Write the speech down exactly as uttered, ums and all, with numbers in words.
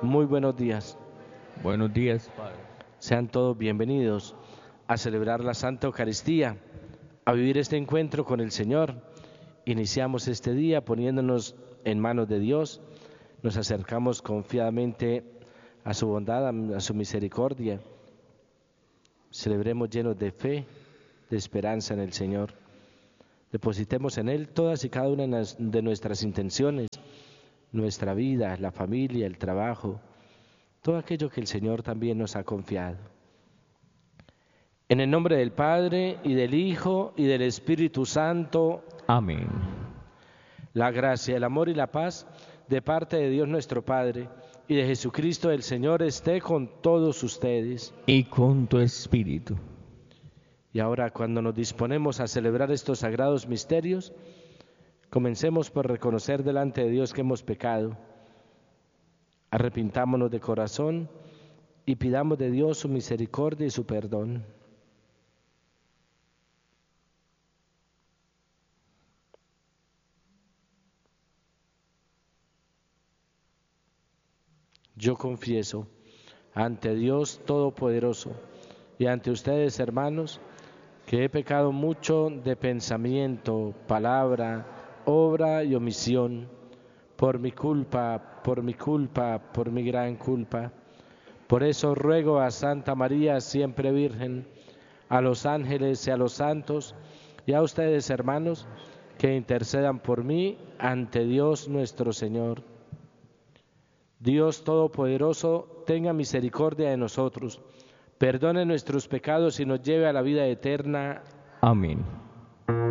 Muy buenos días. Buenos días, Padre. Sean todos bienvenidos a celebrar la Santa Eucaristía, a vivir este encuentro con el Señor. Iniciamos este día poniéndonos en manos de Dios, nos acercamos confiadamente a su bondad, a su misericordia. Celebremos llenos de fe, de esperanza en el Señor. Depositemos en Él todas y cada una de nuestras intenciones, nuestra vida, la familia, el trabajo, todo aquello que el Señor también nos ha confiado. En el nombre del Padre, y del Hijo, y del Espíritu Santo. Amén. La gracia, el amor y la paz de parte de Dios nuestro Padre y de Jesucristo el Señor esté con todos ustedes. Y con tu espíritu. Y ahora, cuando nos disponemos a celebrar estos sagrados misterios, comencemos por reconocer delante de Dios que hemos pecado. Arrepintámonos de corazón y pidamos de Dios su misericordia y su perdón. Yo confieso ante Dios Todopoderoso y ante ustedes, hermanos, que he pecado mucho de pensamiento, palabra, obra y omisión, por mi culpa, por mi culpa, por mi gran culpa. Por eso ruego a Santa María, siempre Virgen, a los ángeles y a los santos, y a ustedes, hermanos, que intercedan por mí ante Dios nuestro Señor. Dios Todopoderoso, tenga misericordia de nosotros, perdone nuestros pecados y nos lleve a la vida eterna. Amén.